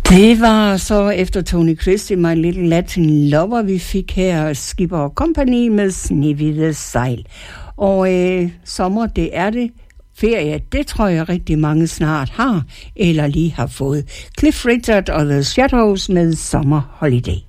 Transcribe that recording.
Det var så efter Tony Christie, My Little Latin Lover, vi fik her Skipper & Company med Snehvide Sejl. Og sommer, det er det. Ferie, det tror jeg rigtig mange snart har, eller lige har fået. Cliff Richard og The Shadows med Summer Holiday.